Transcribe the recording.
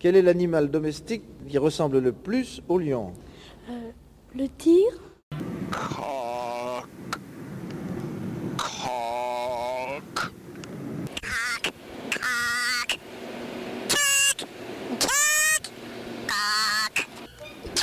Quel est l'animal domestique qui ressemble le plus au lion? Le tigre.